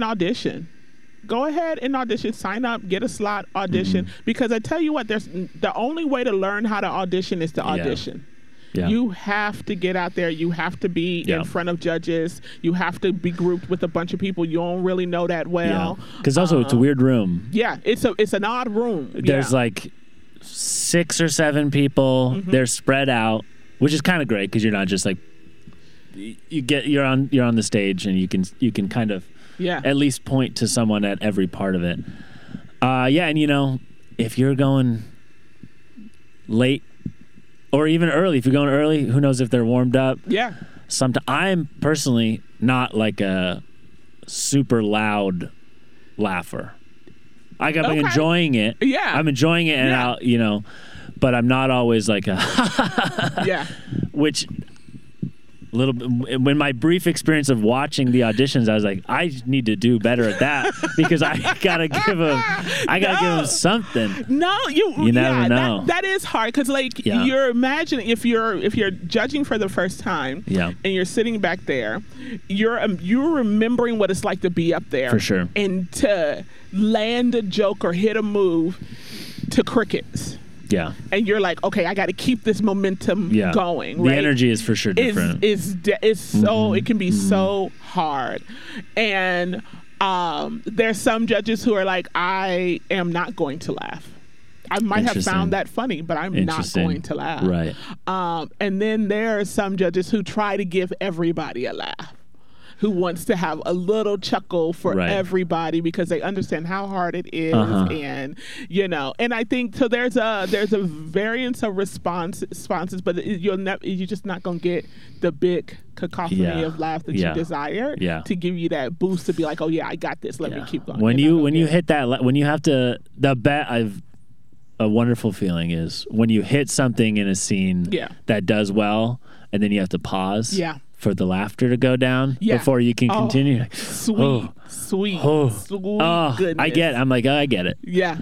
and audition. Go ahead and audition. Sign up, get a slot, audition. Because I tell you what, there's the only way to learn how to audition is to audition. Yeah. You have to get out there. You have to be in front of judges. You have to be grouped with a bunch of people you don't really know that well. Because also it's a weird room. Yeah, it's an odd room. There's like 6 or 7 people. They're spread out, which is kind of great because you're not just like you're on the stage and you can kind of at least point to someone at every part of it. And if you're going late or even early, if you're going early, who knows if they're warmed up? Yeah. I'm personally not like a super loud laugher. I'm enjoying it. Yeah. I'm enjoying it, and I'll, but I'm not always like a which little bit, when my brief experience of watching the auditions, I was like, I need to do better at that because I gotta give them something. No, you never know. That is hard because you're imagining if you're judging for the first time, and you're sitting back there, you're remembering what it's like to be up there for sure, and to land a joke or hit a move to crickets. Yeah. And you're like, okay, I got to keep this momentum going. Right? The energy is for sure different. It's so it can be so hard. And there's some judges who are like, I am not going to laugh. I might have found that funny, but I'm not going to laugh. Right. And then there are some judges who try to give everybody a laugh, who wants to have a little chuckle for everybody because they understand how hard it is, and and I think so. There's a variance of responses, but you're just not gonna get the big cacophony of laugh that you desire to give you that boost to be like, oh yeah, I got this. Let me keep going. When you hit that, when you have to, a wonderful feeling is when you hit something in a scene that does well, and then you have to pause. Yeah. For the laughter to go down before you can continue. Sweet goodness. I get it. I'm like, I get it. Yeah.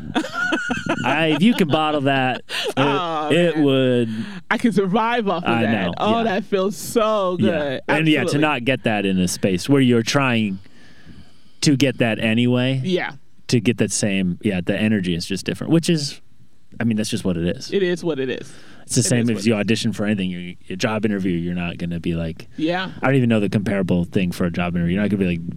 If you could bottle that, it would. I can survive off of that. Know. That feels so good. And to not get that in a space where you're trying to get that anyway. Yeah. To get that same, the energy is just different, which is, that's just what it is. It is what it is. It's the same as you audition for anything. Your job interview, you're not going to be like... Yeah. I don't even know the comparable thing for a job interview. You're not going to be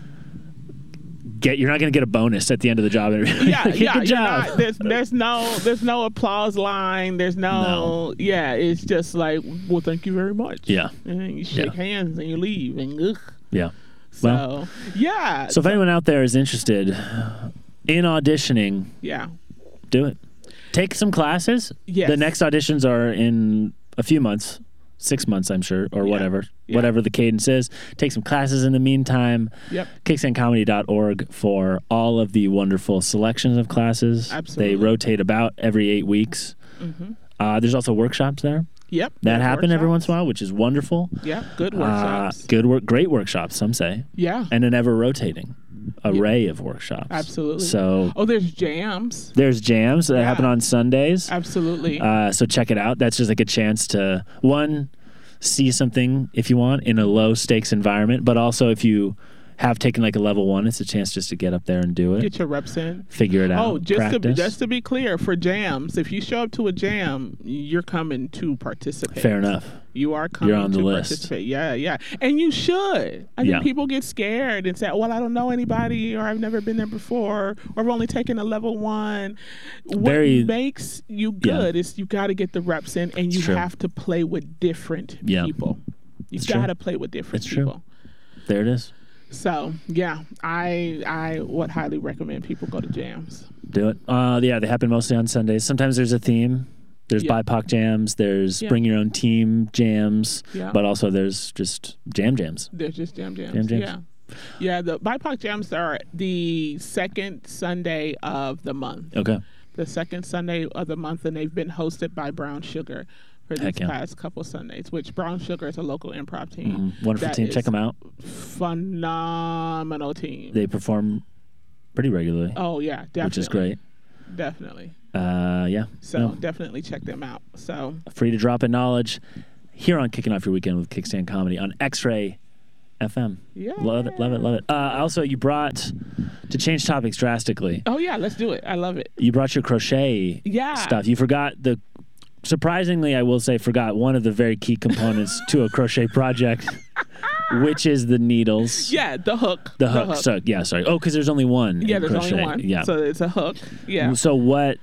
like... You're not going to get a bonus at the end of the job interview. Yeah, Good job. There's no applause line. There's no... Yeah, it's just like, well, thank you very much. Yeah. And then you shake hands and you leave. And yeah. So, So if anyone out there is interested in auditioning... Yeah. Do it. Take some classes. Yes. The next auditions are in a few months, 6 months, I'm sure, or whatever the cadence is. Take some classes in the meantime. Yep. Kickstandcomedy.org for all of the wonderful selections of classes. Absolutely. They rotate about every 8 weeks. There's also workshops there. Yep. That happen every once in a while, which is wonderful. Yeah, good workshops. Great workshops, some say. Yeah. And an ever rotating array of workshops. Absolutely. So there's jams. There's jams that happen on Sundays. Absolutely. So check it out. That's just like a chance to, one, see something if you want in a low stakes environment, but also if you have taken like a level 1, it's a chance just to get up there and do it. Get your reps in. Figure it out. Oh, just to be clear, for jams, if you show up to a jam, you're coming to participate. Fair enough. You are coming You're on the to list. participate. Yeah. And you should. I think people get scared and say, well, I don't know anybody, or I've never been there before, or I've only taken a level 1. What makes you good is you got to get the reps in, and you have to play with different people. You got to play with different people. There it is. So, I would highly recommend people go to jams. Do it. They happen mostly on Sundays. Sometimes there's a theme. There's BIPOC jams. There's bring your own team jams. Yeah. But also there's just jams. There's just jams. Yeah, the BIPOC jams are the second Sunday of the month. Okay. The second Sunday of the month, and they've been hosted by Brown Sugar for these past couple Sundays, which Brown Sugar is a local improv team. Wonderful team. Check them out. Phenomenal team. They perform pretty regularly. Oh, yeah, definitely. Which is great. Definitely. So definitely check them out. So free to drop in knowledge here on Kicking Off Your Weekend with Kickstand Comedy on X-Ray FM. Yeah. Love it. Also, you brought, to change topics drastically. Oh, yeah, let's do it. I love it. You brought your crochet stuff. You surprisingly, I will say, forgot one of the very key components to a crochet project, which is the needles. Yeah, the hook. The hook. So, yeah, sorry. Oh, because there's only one. Yeah, there's crochet. only one. Yeah. So it's a hook. Yeah. So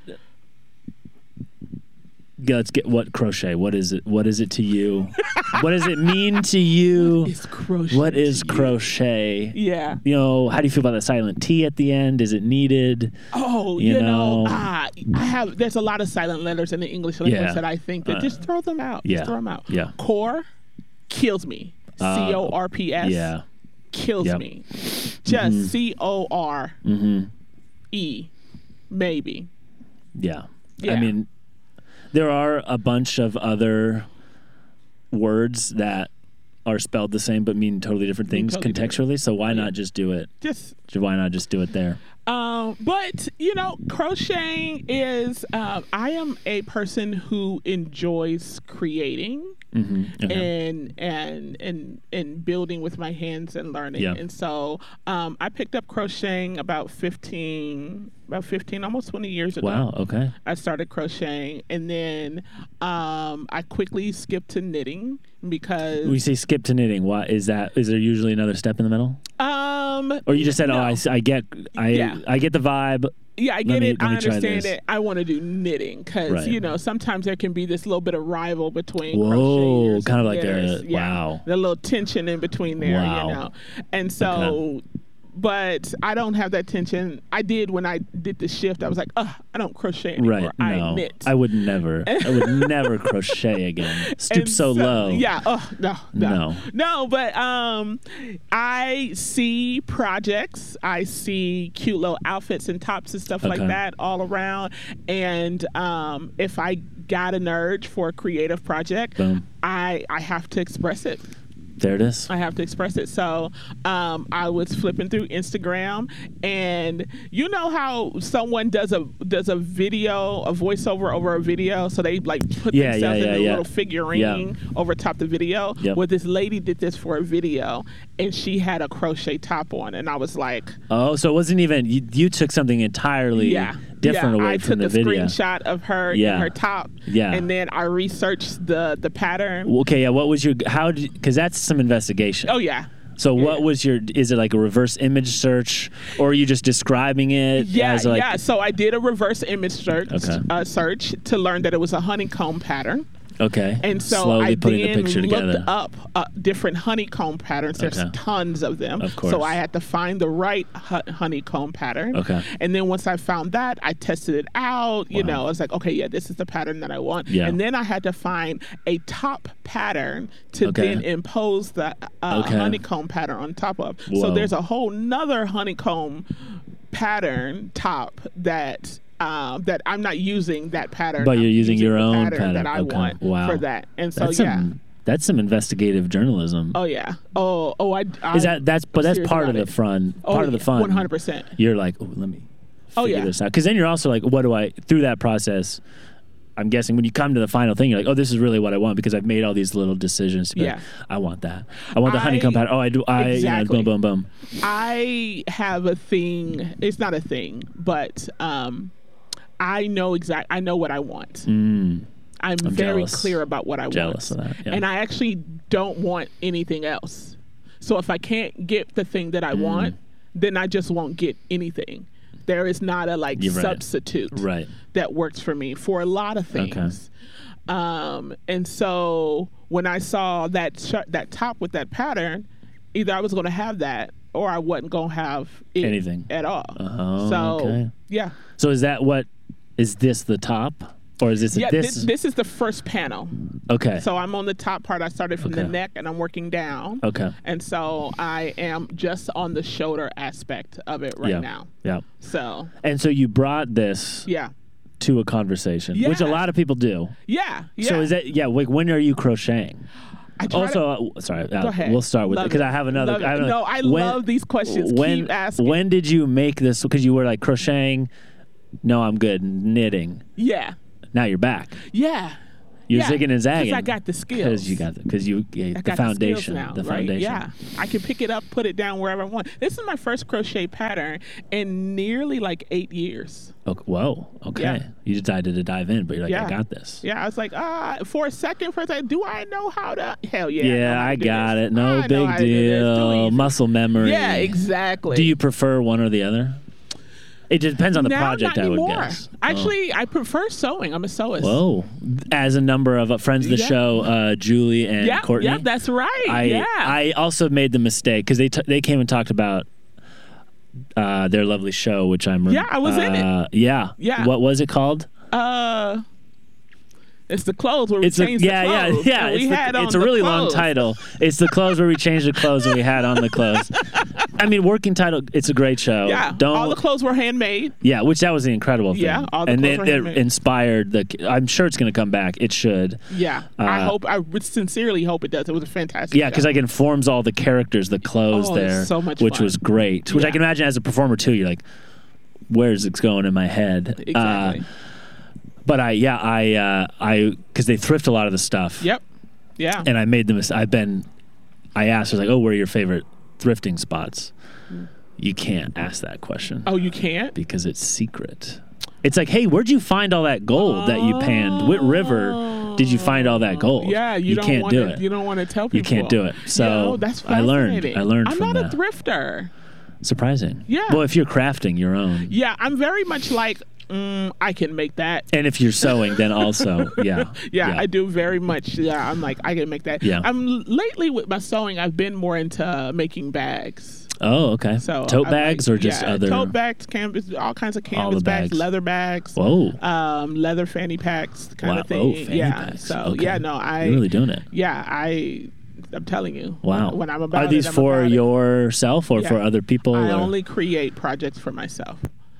let's get what crochet. What is it? What is it to you? What does it mean to you? What is crochet? Yeah. Yeah. How do you feel about the silent T at the end? Is it needed? Oh, there's a lot of silent letters in the English language that I think that just throw them out. Yeah. Just throw them out. Yeah. Core kills me. CORPS. Yeah. Kills me. Just CORE. Maybe. Yeah. I mean, there are a bunch of other words that are spelled the same but mean totally different things contextually. So why not just do it? Why not just do it there? But crocheting is. I am a person who enjoys creating. And building with my hands and learning. And so I picked up crocheting about 15, almost 20 years ago. Wow, okay. I started crocheting, and then I quickly skipped to knitting because... When you say skip to knitting, what is that? Is there usually another step in the middle? Or you just said, no. I get the vibe. Yeah, I get it. I understand it. I want to do knitting because, sometimes there can be this little bit of rival between crocheters. Kind of like the little tension in between there, And so, but I don't have that tension. I did when I did the shift. I was like, I don't crochet anymore. Right. I knit. I would never crochet again. Stoop so low. Yeah. No, but I see projects. I see cute little outfits and tops and stuff like that all around. And if I got an urge for a creative project, I have to express it. There it is. I have to express it. So I was flipping through Instagram, and you know how someone does a video, a voiceover over a video, so they like put themselves in a little figurine over top the video. Well, this lady did this for a video, and she had a crochet top on, and I was like, oh, so it wasn't even you took something entirely different away from the video. I took a screenshot of her in her top, and then I researched the pattern. Okay, what was because that's some investigation. Oh yeah. So what was is it like a reverse image search, or are you just describing it? So I did a reverse image search to learn that it was a honeycomb pattern. Okay. And so slowly I putting then the picture looked together. up different honeycomb patterns. There's tons of them. Of course. So I had to find the right honeycomb pattern. Okay. And then once I found that, I tested it out. I was like, okay, this is the pattern that I want. Yeah. And then I had to find a top pattern to then impose the honeycomb pattern on top of. Whoa. So there's a whole nother honeycomb pattern top that I'm not using that pattern. But you're using your own pattern that I want for that. And so that's some investigative journalism. Oh yeah. That's part of the fun. Part of the fun. 100%. You're like, let me figure this out. Because then you're also like, through that process, I'm guessing when you come to the final thing, you're like, this is really what I want because I've made all these little decisions to be like, I want that. I want the honeycomb pattern. I do. Exactly. Boom, boom, boom. I have a thing. It's not a thing, but I know what I want. I'm very clear about what I want. Jealous of that. Yeah. And I actually don't want anything else. So if I can't get the thing that I want, then I just won't get anything. There is not a substitute that works for me for a lot of things. Okay. And so when I saw that top with that pattern, either I was going to have that or I wasn't going to have anything at all. So is this the top? Or is this this is the first panel. Okay. So I'm on the top part. I started from the neck and I'm working down. Okay. And so I am just on the shoulder aspect of it right now. Yeah. So. And so you brought this to a conversation, which a lot of people do. Yeah. So is that when are you crocheting? Also, sorry, we'll start with it because I have another. I love these questions. Keep asking. When did you make this? Because you were like crocheting. No, I'm good. Knitting. Yeah. Now you're back. Yeah. You're zigging and zagging. Because I got the skills. Because you the foundation. Now, the right? foundation. Yeah. I can pick it up, put it down wherever I want. This is my first crochet pattern in nearly like 8 years. Okay. Whoa. Okay. Yeah. You decided to dive in, but you're like, I got this. Yeah. I was like, for a second, do I know how to? Hell yeah. Yeah, I got it. No big deal. Muscle memory. Yeah, exactly. Do you prefer one or the other? It depends on the project, I would guess. Actually, I prefer sewing. I'm a sewist. Whoa. As a number of friends of the show, Julie and Courtney. Yeah, that's right. I also made the mistake because they came and talked about their lovely show, which I'm... Yeah, I was in it. Yeah. What was it called? It's the clothes where we changed the clothes. Yeah. It's a really long title. It's the clothes where we changed the clothes and we had on the clothes. I mean, working title. It's a great show. Yeah, all the clothes were handmade. Yeah, which that was the incredible thing. Yeah, all the clothes were handmade. It inspired I'm sure it's going to come back. It should. Yeah, I would sincerely hope it does. It was a fantastic. Yeah, because informs all the characters, the clothes there, so much which fun. Was great. Which I can imagine as a performer too. You're like, where's it going in my head? Exactly. But because they thrift a lot of the stuff. Yep. Yeah. And I made them. I asked, I was like, where are your favorite thrifting spots? You can't ask that question. Oh, you can't? Because it's secret. It's like, hey, where'd you find all that gold that you panned? What river did you find all that gold? Yeah, you can't do it. You don't want to tell people. You can't do it. So that's I learned I'm from not a thrifter. Surprising. Yeah. Well, if you're crafting your own. Yeah, I'm very much like, I can make that. And if you're sewing, then also, yeah, I do very much. Yeah, I'm like, I can make that. Yeah. Lately with my sewing, I've been more into making bags. Oh, okay. So tote bags or just other tote bags, canvas, all kinds of canvas bags, leather bags. Whoa. Leather fanny packs, kind of thing. Oh, fanny packs. So okay. You're really doing it. Yeah, I'm telling you. Wow. When I'm about Are these for yourself or for other people? I only create projects for myself.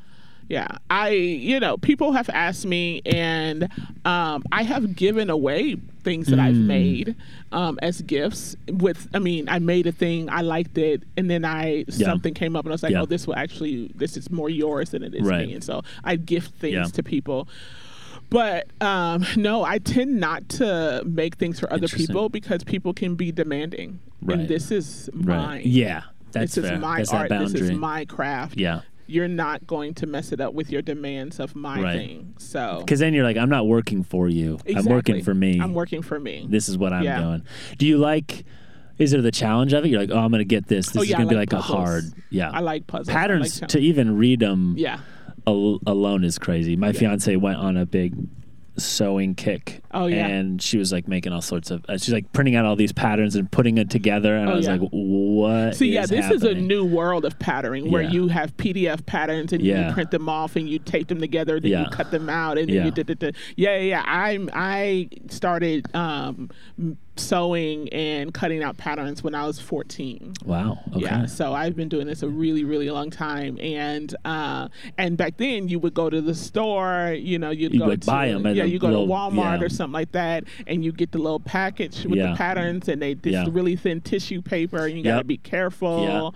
Yeah, people have asked me, and I have given away things that I've made as gifts. I made a thing, I liked it, and then something came up, and I was like, oh, this is more yours than it is me, and so I gift things to people. But no, I tend not to make things for other people because people can be demanding, and this is mine. Yeah, that's this fair. is my that's art. That this is my craft. Yeah. You're not going to mess it up with your demands of my thing. So because then you're like, I'm not working for you. Exactly. I'm working for me. I'm working for me. This is what I'm doing. Do you like? Is there the challenge of it? You're like, I'm going to get this. This is going to be like puzzles. a hard. Yeah. I like puzzles. Patterns to even read them. Yeah. Alone is crazy. My fiance went on a big sewing kick. Oh yeah. And she was like making all sorts of. She's like printing out all these patterns and putting it together. And I was like, what? See, this is a new world of patterning where you have PDF patterns and you print them off and you tape them together, then you cut them out and then you I started sewing and cutting out patterns when I was 14. Wow. Okay. Yeah. So I've been doing this a really, really long time, and back then you would go to the store, you'd go to buy them. you go to Walmart or something like that, and you get the little package with the patterns, and this really thin tissue paper, and you got to be careful,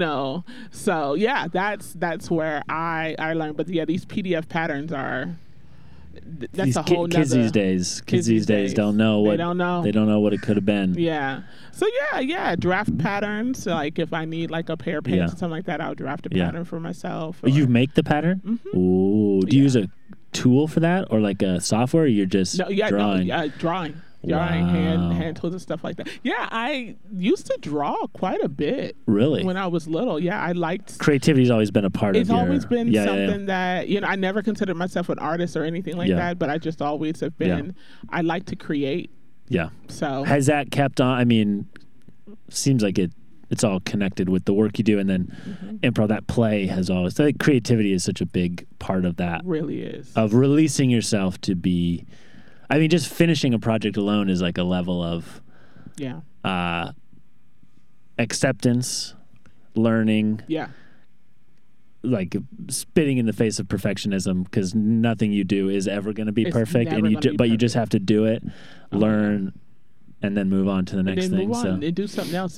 So that's where I learned. But these PDF patterns are. That's these a whole kids these days don't know what they don't know what it could have been. Yeah. So draft patterns. Like if I need like a pair of pants or something like that, I'll draft a pattern for myself. You make the pattern? Mm-hmm. Ooh. Do you use a tool for that or like a software? Or you're just drawing? Drawing. Wow. hand tools and stuff like that. Yeah, I used to draw quite a bit. Really? When I was little. Yeah, I liked... Creativity's always been a part of It's always been something that, I never considered myself an artist or anything like that, but I just always have been... I like to create. Yeah. So... Has that kept on? I mean, seems like it's all connected with the work you do, and then improv, that play has always... I think creativity is such a big part of that. It really is. Of releasing yourself to be... I mean, just finishing a project alone is like a level of acceptance, learning, like spitting in the face of perfectionism, because nothing you do is ever going to be perfect, and you just have to do it, learn, and then move on to the next thing. Move on and do something else.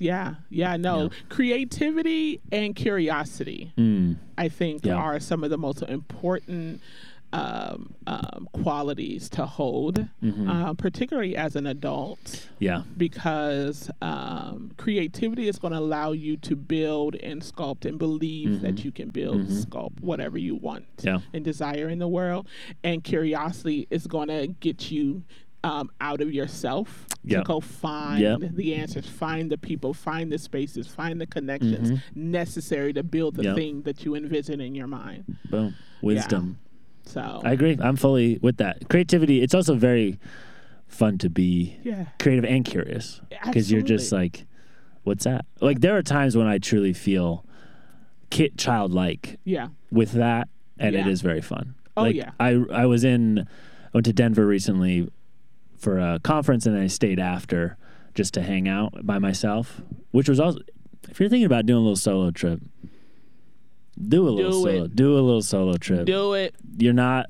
Creativity and curiosity, I think, are some of the most important qualities to hold, particularly as an adult. Yeah. Because creativity is going to allow you to build and sculpt and believe that you can build, sculpt whatever you want and desire in the world. And curiosity is going to get you out of yourself to go find the answers, find the people, find the spaces, find the connections necessary to build the thing that you envision in your mind. Boom. Wisdom. Yeah. So I agree. I'm fully with that. Creativity, it's also very fun to be creative and curious because you're just like, what's that? Like there are times when I truly feel childlike with that, and it is very fun. Oh, like, I went to Denver recently for a conference, and I stayed after just to hang out by myself, which was also, if you're thinking about doing a little solo trip, do a little solo trip. Do it. You're not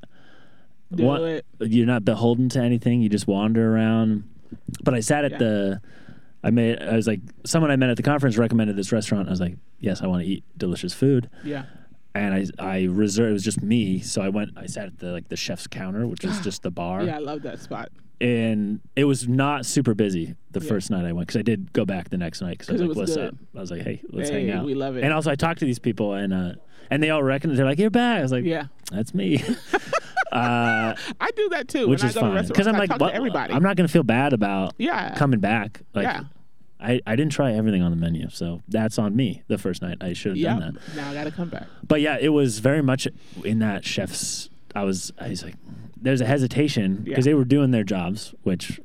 beholden to anything. You just wander around. But I sat at someone I met at the conference recommended this restaurant. I was like, yes, I want to eat delicious food. Yeah. And I reserved, it was just me. So I sat at the chef's counter, which is just the bar. Yeah, I love that spot. And it was not super busy the first night I went, because I did go back the next night because I was like, what's up? I was like, hey, let's hang out. We love it. And also I talked to these people, and they all recognize, they're like, you're back. I was like, that's me. I do that too. Which is fun. Because I'm like, everybody. I'm not going to feel bad about coming back. Like, I didn't try everything on the menu, so that's on me. The first night I should have done that. Now I got to come back. But yeah, it was very much in that chef's. I was like, there's a hesitation because they were doing their jobs, which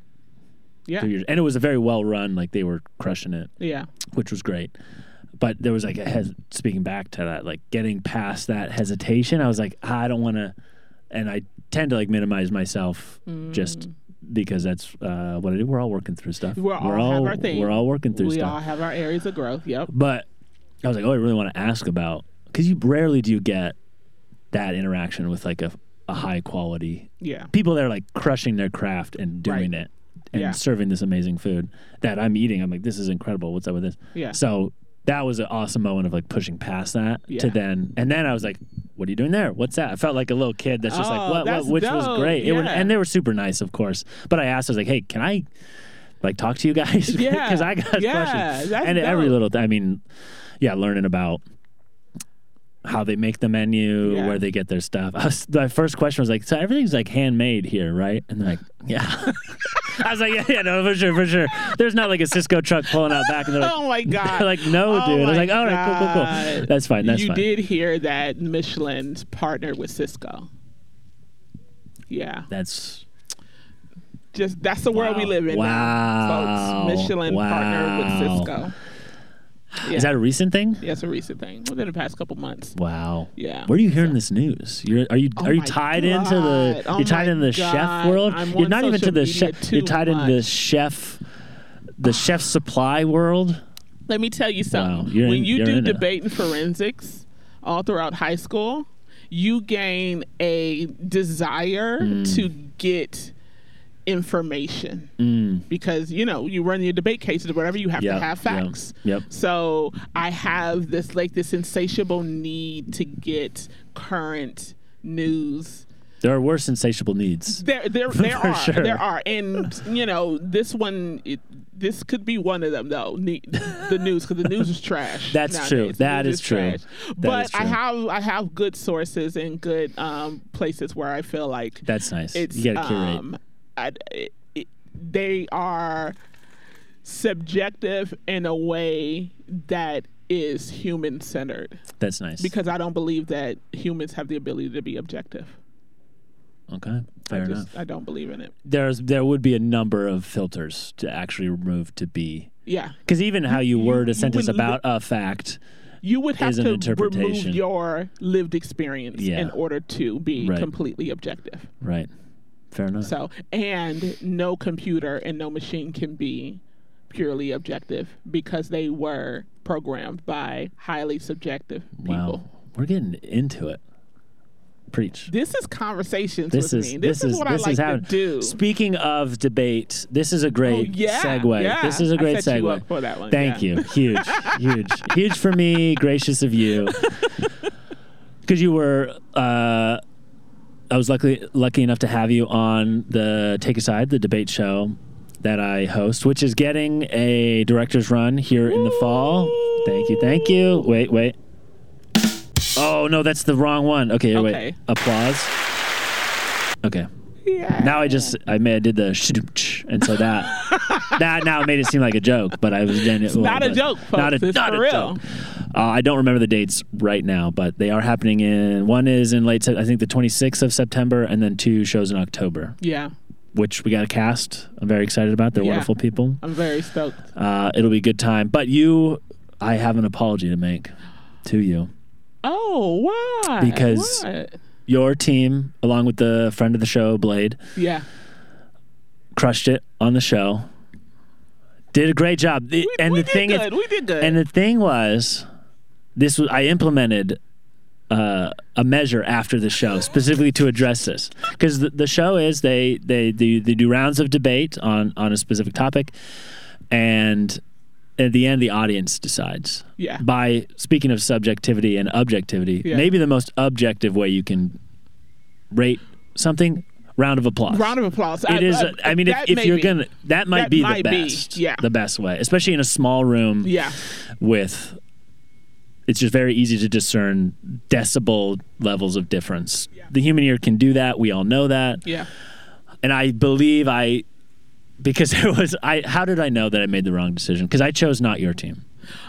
and it was a very well run. Like they were crushing it. Yeah, which was great. But there was like speaking back to that, like getting past that hesitation. I was like, I don't want to, and I tend to like minimize myself just because that's what I do. We're all working through stuff. We all have our thing. We're all working through stuff. We all have our areas of growth. Yep. But I was like, I really want to ask about, because you rarely do you get that interaction with like a high quality people that are like crushing their craft and doing it and serving this amazing food that I'm eating. I'm like, this is incredible. What's up with this? Yeah. So that was an awesome moment of like pushing past that to then I was like, what are you doing there? What's that? I felt like a little kid that's just like, what? Which dope. Was great. Yeah. And they were super nice, of course. But I asked, I was like, hey, can I like talk to you guys? Because I got questions. And dope. Every little, learning about how they make the menu, where they get their stuff. My first question was like, so everything's like handmade here, right? And they're like, yeah. I was like, no, for sure. There's not like a Cisco truck pulling out back. And they're like, oh my God. They're like, no, dude. I was like, all right, cool. That's fine. You did hear that Michelin's partnered with Cisco. Yeah. That's the world we live in now, folks. Michelin partnered with Cisco. Yeah. Is that a recent thing? Yeah, it's a recent thing. Within the past couple months. Wow. Yeah. Where are you hearing this news? Are you tied into the chef world? You're not even to the chef. You're tied into the chef supply world. Let me tell you something. Wow. When you do debate and forensics all throughout high school, you gain a desire to get information because you run your debate cases, whatever, you have to have facts. Yep. So I have this insatiable need to get current news. There are worse insatiable needs. There are. Sure. There are, and this one. This could be one of them, though. The news, because the news is trash. That's nowadays. True. That is true. But I have good sources and good places where I feel like that's nice. You got to curate. They are subjective in a way that is human-centered. That's nice. Because I don't believe that humans have the ability to be objective. Okay, fair enough. I don't believe in it. There would be a number of filters to actually remove to be. Yeah. Because even how you word a sentence about a fact, you would have to remove your lived experience in order to be completely objective. Right. Fair enough. So, and no computer and no machine can be purely objective because they were programmed by highly subjective people. Wow. We're getting into it. Preach. This is conversations with me. This is what I like to do. Speaking of debate, this is a great segue. Yeah. This is a great I set segue. You up for that one. Thank you. Huge for me. Gracious of you. Because you were I was lucky enough to have you on the Take a Side, the debate show that I host, which is getting a director's run here in the fall. Thank you. Wait. Oh, no, that's the wrong one. Okay, wait. Applause. Okay. Yeah. Now I did the shh, and so that now made it seem like a joke, but I was it's not a joke, folks. It's not for real. Joke. I don't remember the dates right now, but they are happening one is in I think the 26th of September, and then 2 shows in October. Yeah. Which we got a cast. I'm very excited about. They're wonderful people. I'm very stoked. It'll be a good time. But I have an apology to make to you. Oh, why? Because your team, along with the friend of the show, Blade, crushed it on the show. Did a great job. We did good. And the thing was, I implemented a measure after the show specifically to address this, because the show is they do rounds of debate on a specific topic, and at the end the audience decides. Yeah. By speaking of subjectivity and objectivity, maybe the most objective way you can rate something. Round of applause. It is. I mean, if you're gonna, that might be the best. The best way, especially in a small room. Yeah. It's just very easy to discern decibel levels of difference. Yeah. The human ear can do that. We all know that. Yeah. And I believe because how did I know that I made the wrong decision? Because I chose not your team.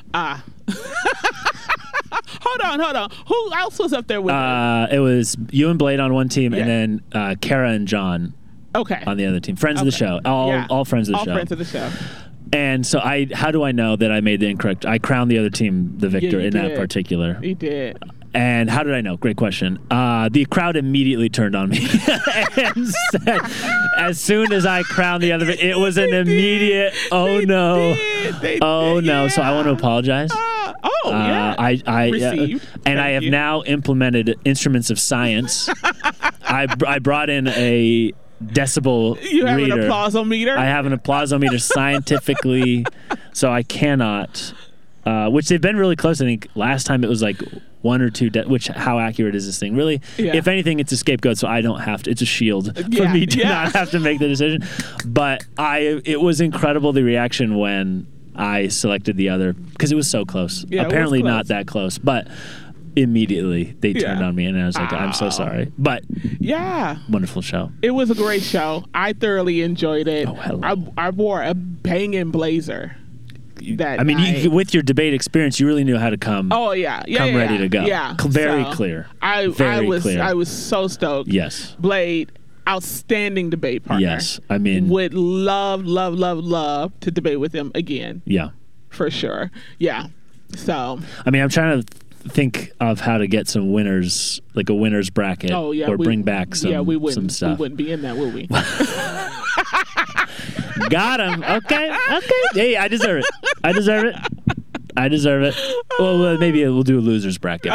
Hold on. Who else was up there with it? It was you and Blade on one team, and then Kara and John on the other team. Friends of the show. All friends of the show. All friends of the show. And so how do I know that I made the incorrect? I crowned the other team the victor in that particular. You did. And how did I know? Great question. The crowd immediately turned on me and said, as soon as I crowned the other, it was an immediate, oh no. So I want to apologize. Received. And I have now implemented instruments of science. I brought in a decibel You have reader. An applausometer? I have an applausometer scientifically, so I cannot. Which they've been really close. I think last time it was like 1 or 2. Which how accurate is this thing? Really, if anything, it's a scapegoat, so I don't have to. It's a shield for me to not have to make the decision. But it was incredible, the reaction when I selected the other, because it was so close. Yeah, apparently close. Not that close, but immediately they turned on me, and I was like, I'm so sorry. But wonderful show. It was a great show. I thoroughly enjoyed it. Oh, hello. I wore a banging blazer. With your debate experience, you really knew how to come. Oh come ready to go. Yeah, very clear. I was so stoked. Yes, Blade, outstanding debate partner. Yes, I mean, would love to debate with him again. Yeah, for sure. Yeah. So I mean, I'm trying to think of how to get some winners, like a winners bracket. Oh yeah, bring back some. Yeah, some stuff. We wouldn't be in that, would we? Got him. Okay. Hey, I deserve it. Well, maybe we'll do a loser's bracket.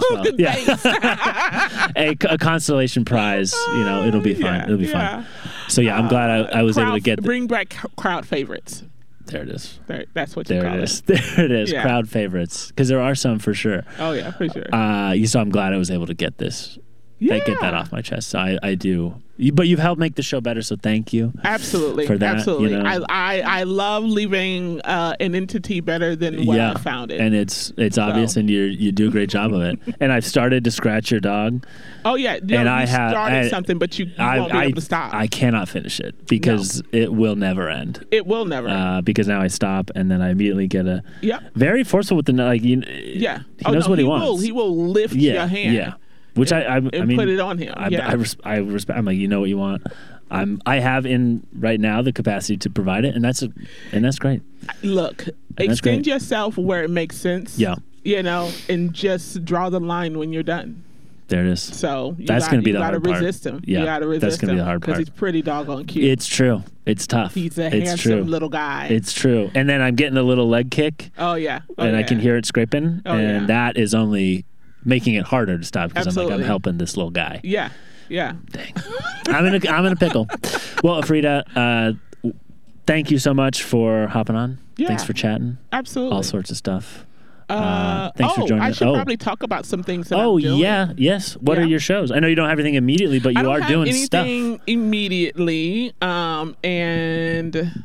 A consolation prize. It'll be fun. It'll be fun. So I'm glad I was able to get. Bring back crowd favorites. There it is. That's what you call it. There it is. Yeah. Crowd favorites, because there are some for sure. Oh yeah, for sure. So I'm glad I was able to get this. Get that off my chest. So I do. But you've helped make the show better, so thank you. Absolutely. For that. Absolutely. I love leaving an entity better than what I found it. And it's obvious, and you do a great job of it. And I've started to scratch your dog. Oh yeah. And I started something, but you won't be able to stop. I cannot finish it because it will never end. It will never end. Because now I stop, and then I immediately get very forceful with the He knows what he wants. He will lift your hand. Yeah. Which I mean, put it on him. I respect. I'm like, you know what you want. I have right now the capacity to provide it, and that's great. Look, extend yourself where it makes sense. Yeah. And just draw the line when you're done. There it is. So that's going to be the hard part. You got to resist him. Yeah, you got to resist him. That's going to be the hard part. Because he's pretty doggone cute. It's true. It's tough. He's a handsome little guy. It's true. And then I'm getting a little leg kick. Oh, yeah. I can hear it scraping. And that is only making it harder to stop, because I'm helping this little guy. Yeah. Dang. I'm in a pickle. Well, Afrida, thank you so much for hopping on. Yeah. Thanks for chatting. Absolutely. All sorts of stuff. Thanks for joining I us. should probably talk about some things that I'm doing. Yes. What are your shows? I know you don't have anything immediately, but you are doing stuff. I don't have anything immediately, and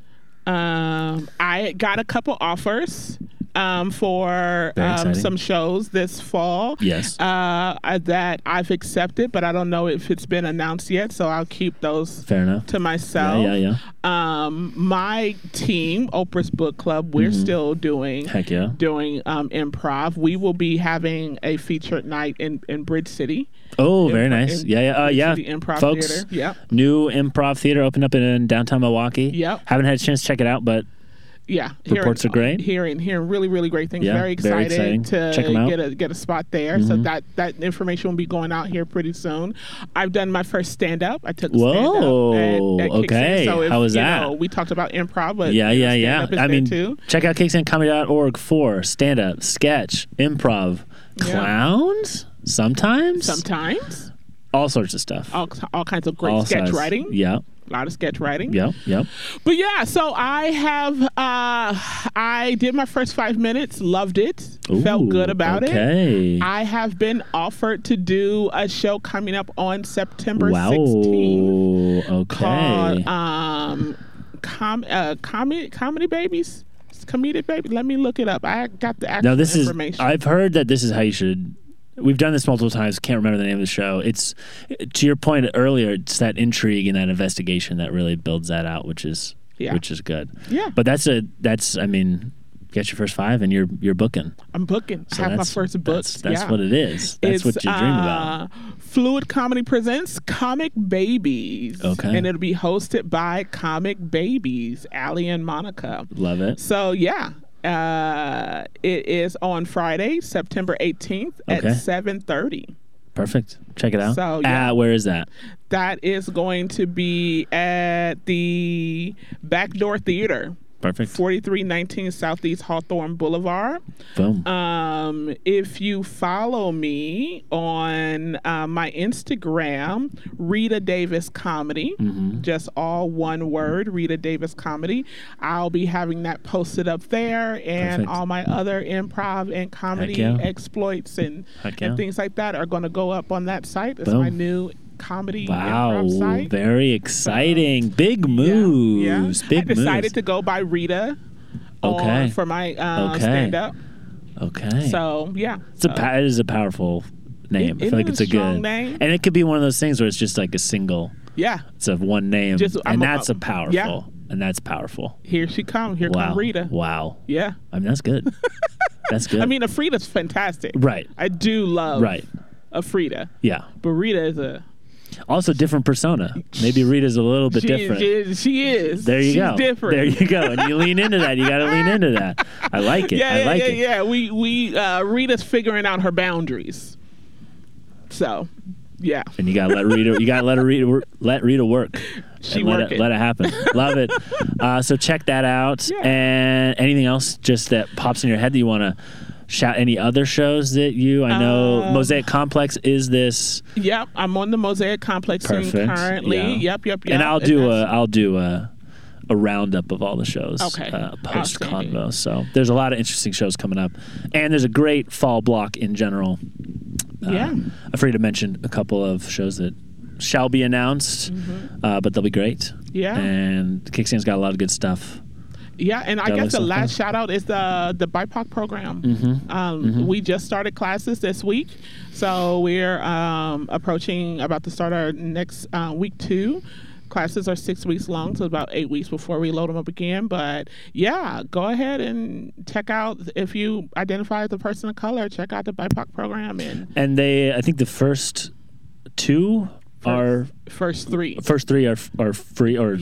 I got a couple offers for some shows this fall. Yes. That I've accepted, but I don't know if it's been announced yet, so I'll keep those to myself. Yeah. My team, Oprah's Book Club, we're still doing improv. We will be having a featured night in Bridge City. Oh, very nice. Yeah. Improv folks, theater. Yep. New improv theater opened up in downtown Milwaukee. Yep. Haven't had a chance to check it out, but reports are great. Hearing really, really great things. Very excited to get a spot there. So that information will be going out here pretty soon. I've done my first stand up. I took stand up at okay. So how was that? We talked about improv, but yeah. I mean, too. Check out kickstandcomedy.org for stand up, sketch, improv, clowns. Sometimes. All sorts of stuff. All kinds of great sketch writing. Yeah. A lot of sketch writing. Yep. But so I did my first 5 minutes, loved it, felt good about it. I have been offered to do a show coming up on September 16th. Called Comedy Babies. Comedic Baby. Let me look it up. I got the actual information. I've heard that this is how you should. We've done this multiple times. Can't remember the name of the show. It's, to your point earlier, it's that intrigue and that investigation that really builds that out, which is good. Yeah. But that's I mean, get your first 5 and you're booking. I'm booking. So I have my first book. That's what it is. That's what you dream about. Fluid Comedy presents Comic Babies. Okay. And it'll be hosted by Comic Babies, Allie and Monica. Love it. So it is on Friday, September 18th at 7:30. Perfect. Check it out. So where is that? That is going to be at the Backdoor Theater. Perfect. 4319 Southeast Hawthorne Boulevard. Boom. If you follow me on my Instagram, Rita Davis Comedy, just all one word, Rita Davis Comedy, I'll be having that posted up there, and all my other improv and comedy exploits and things like that are going to go up on that site. It's my new comedy improv site. Very exciting. Big moves. Big I decided to go by Rita for my stand-up. Okay. So, it is a powerful name. I feel like it's a good name. And it could be one of those things where it's just like a single. Yeah. It's a one name. That's a powerful. Yeah. And that's powerful. Here she comes. Here comes Rita. Wow. Yeah. I mean, that's good. That's good. I mean, Afrida's fantastic. Right. I do love Afrida. Yeah. But Rita is also different persona. Maybe Rita's a little bit different. She is. There you go. She's different. There you go. And you lean into that. You got to lean into that. I like it. Yeah. We Rita's figuring out her boundaries. So, yeah. And you got to let Rita. You got to let Rita work. Let it happen. Love it. So check that out. Yeah. And anything else just that pops in your head that you want to shout? Any other shows that I know Mosaic Complex is this? Yep, I'm on the Mosaic Complex scene currently. Yeah. Yep. And I'll do a roundup of all the shows post Convo. So there's a lot of interesting shows coming up, and there's a great fall block in general. Afraid to mention a couple of shows that shall be announced, but they'll be great. Yeah, and Kickstand's got a lot of good stuff. Yeah, and I guess the last shout out is the BIPOC program. We just started classes this week, so we're about to start our next week 2. Classes are 6 weeks long, so about 8 weeks before we load them up again. But go ahead and check out, if you identify as a person of color, check out the BIPOC program. And I think the first 2 are first 3. First 3 are free, or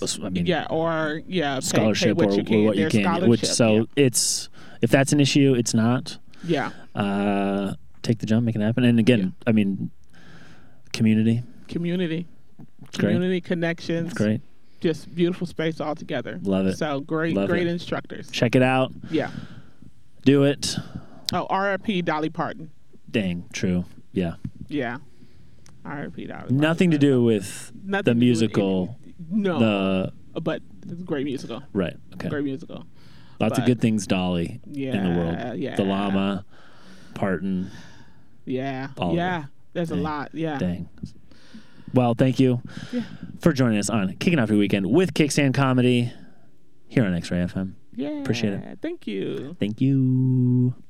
pay scholarship what or you can. what you can. It's, if that's an issue, it's not. Yeah. Take the jump, make it happen. And again, I mean, community. It's community connections. It's great. Just beautiful space altogether. Love it. So great instructors. Check it out. Yeah. Do it. Oh, R.I.P. Dolly Parton. Dang, true. Yeah. Yeah. R.I.P. Dolly Parton. Nothing to do with the musical. No. But it's a great musical. Right. Okay. Great musical. Lots of good things, Dolly, in the world. Yeah. The llama, Parton. Yeah. There's a lot. Yeah. Dang. Well, thank you for joining us on Kicking Off Your Weekend with Kickstand Comedy here on X-Ray FM. Yeah. Appreciate it. Thank you. Thank you.